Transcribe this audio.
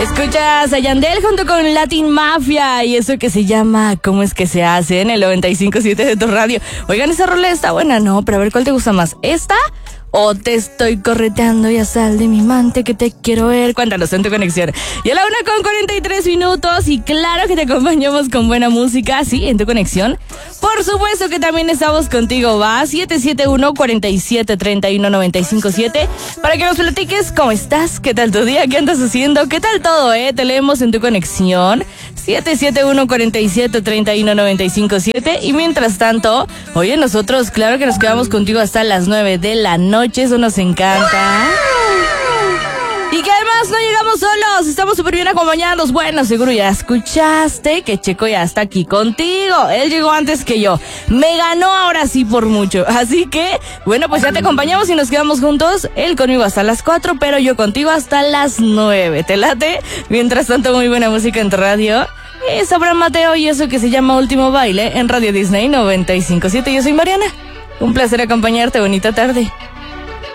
Escuchas a Yandel junto con Latin Mafia y eso que se llama ¿Cómo es que se hace? En el 95.7 de tu radio. Oigan, esa rola está buena, ¿no? Pero a ver, ¿cuál te gusta más? ¿Esta? ¿O te estoy correteando? Ya sal de mi mente que te quiero ver. Cuéntanos en tu conexión. Y a la 1:43 y claro que te acompañamos con buena música, sí, en tu conexión. Por supuesto que también estamos contigo, va 771-4731-957 para que nos platiques cómo estás, qué tal tu día, qué andas haciendo, qué tal todo, te leemos en tu conexión 771-4731-957 y mientras tanto, oye, nosotros claro que nos quedamos contigo hasta las 9 de la noche, eso nos encanta. Y que además no llegamos solos, estamos súper bien acompañados. Bueno, seguro ya escuchaste que Checo ya está aquí contigo. Él llegó antes que yo. Me ganó ahora sí por mucho. Así que, bueno, pues ya te acompañamos y nos quedamos juntos. Él conmigo hasta las 4, pero yo contigo hasta las 9. ¿Te late? Mientras tanto, muy buena música en tu radio. Es Abraham Mateo y eso que se llama Último Baile en Radio Disney 95.7. Yo soy Mariana. Un placer acompañarte. Bonita tarde.